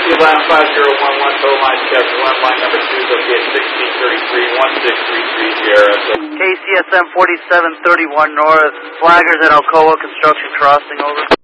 Atlanta 5011, tow line check 1, line number 2, located 1633, 1633 Sierra. KCSM 4731 North, flaggers at Alcoa Construction Crossing, over.